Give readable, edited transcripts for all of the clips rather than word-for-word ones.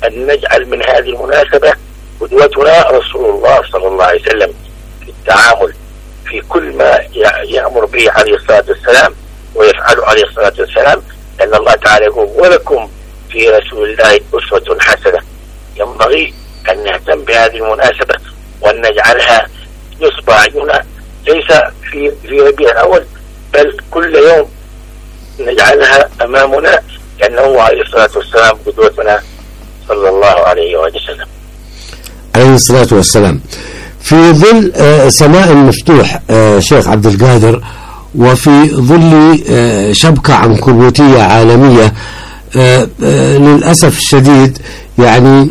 أن نجعل من هذه المناسبة قدوتنا رسول الله صلى الله عليه وسلم في التعامل في كل ما يأمر به عليه الصلاة والسلام ويفعله عليه الصلاة والسلام، لأن الله تعالى يقول ولكم في رسول الله أسوة حسنة. ينبغي أن نهتم بهذه المناسبة وأن نجعلها نصب عيننا، ليس في ربيع الأول بل كل يوم نجعلها أمامنا، لأنه عليه الصلاة والسلام قدوتنا صلى الله عليه وسلم. عليه الصلاة والسلام. في ظل سماء مفتوح شيخ عبد القادر، وفي ظل شبكة عنكبوتية عالمية للأسف الشديد يعني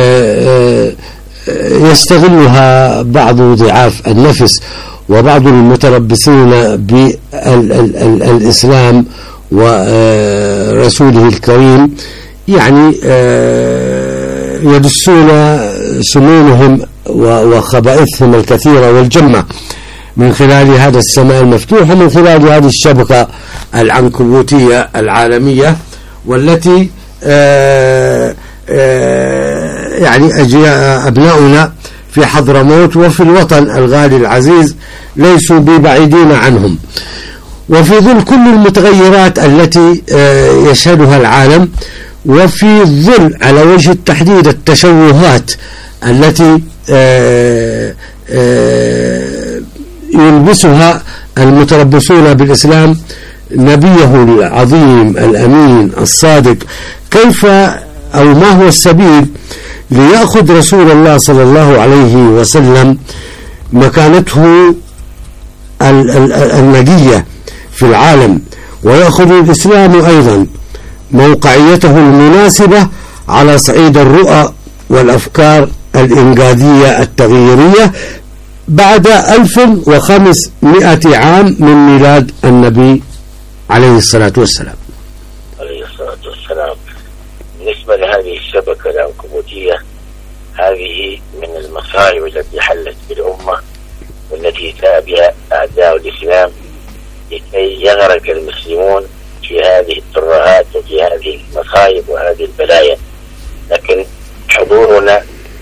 يستغلها بعض ضعاف النفس وبعض المتربصين بالإسلام ورسوله الكريم، يعني يدسون سمومهم وخبائثهم الكثيرة والجمة من خلال هذا السماء المفتوح ومن خلال هذه الشبكة العنكبوتية العالمية، والتي يعني أبناؤنا في حضرموت وفي الوطن الغالي العزيز ليسوا ببعيدين عنهم. وفي ظل كل المتغيرات التي يشهدها العالم، وفي ظل على وجه التحديد التشوهات التي يلبسها المتربصون بالإسلام نبيه العظيم الأمين الصادق، كيف أو ما هو السبيل ليأخذ رسول الله صلى الله عليه وسلم مكانته النجية في العالم، ويأخذ الإسلام أيضا موقعيته المناسبة على صعيد الرؤى والأفكار الإنجازية التغييرية بعد 1500 عام من ميلاد النبي عليه الصلاة والسلام. عليه الصلاة والسلام. بالنسبة لهذه الشبكة العنكبوتية، هذه من المصائب التي حلت بالأمة والتي جاء بها أعداء الإسلام لكي يغرق المسلمون في هذه الترهات وفي هذه المصائب وهذه البلايا. لكن حضورنا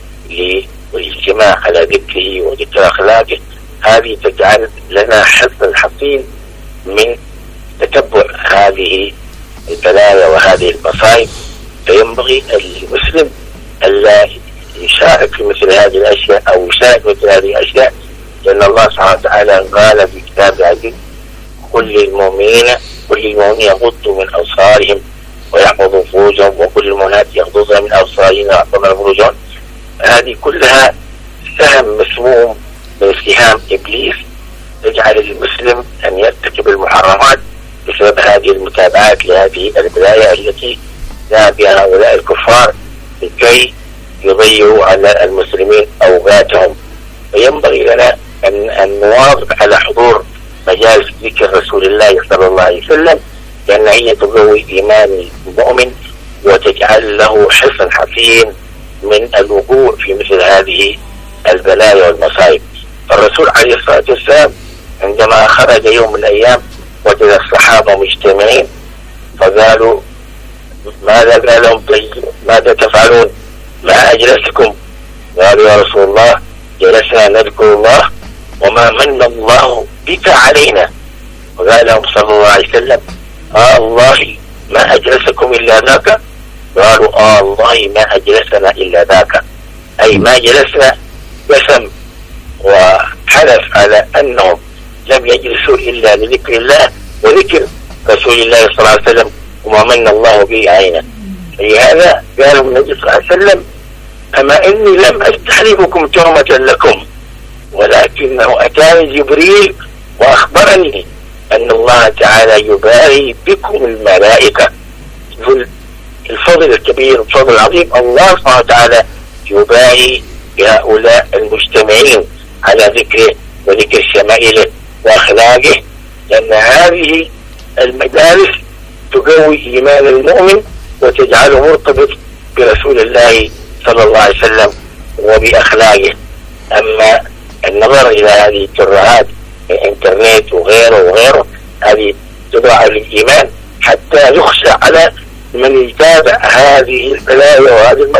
للاجتماع على ذكره وذكر أخلاقه هذه تجعل لنا حظ حصين من تتبع هذه البلايا وهذه المصائب. فينبغي المسلم ألا يشارك في مثل هذه الأشياء أو يشارك مثل هذه الأشياء، لأن الله سبحانه وتعالى قال في كتابه العزيز كل المؤمنين يغضوا من أبصارهم ويحفظوا فروجهم وكل المؤمنات يغضضن من أبصارهن ويحفظن فروجهن. هذه كلها سهم مسموم من سهام إبليس يجعل المسلم أن يرتكب المحرمات بسبب هذه المتابعات لهذه البلايا التي جاء بها هؤلاء الكفار لكي يضيعوا على المسلمين أوقاتهم. وينبغي لنا أن نواظب على حضور مجالس ذكر رسول الله صلى الله عليه وسلم، لأن هي تقوي إيمان المؤمن وتجعل له حصن حصين من الوقوع في مثل هذه البلايا والمصائب. الرسول عليه الصلاة والسلام عندما خرج يوم من الأيام وجد الصحابة مجتمعين فقالوا ماذا قال لهم؟ ماذا تفعلون؟ ما أجلسكم؟ قالوا يا رسول الله جلسنا نذكر الله وما من الله بك علينا. وقال لهم صلى الله عليه وسلم الله ما أجلسكم إلا ذاك؟ قالوا الله ما أجلسنا إلا ذاك، أي ما جلسنا. قسم وحلف على أنهم لم يجلسوا إلا لذكر الله وذكر رسول الله صلى الله عليه وسلم وما من الله به علينا. لهذا قال النبي صلى الله عليه وسلم أما إني لم أستحلفكم تهمة لكم ولكنه أتاني جبريل وأخبرني أن الله تعالى يباري بكم الملائكة. الفضل الكبير الفضل العظيم، الله سبحانه وتعالى يباري بهؤلاء المجتمعين على ذكره وذكر شمائله وأخلاقه، لأن هذه المجالس تقوي إيمان المؤمن وتجعله مرتبط برسول الله صلى الله عليه وسلم وبأخلاقه. أما النظر إلى هذه الترهات الإنترنت وغيره هذه تضع الإيمان حتى يخشى على من يتابع هذه البلايا وهذه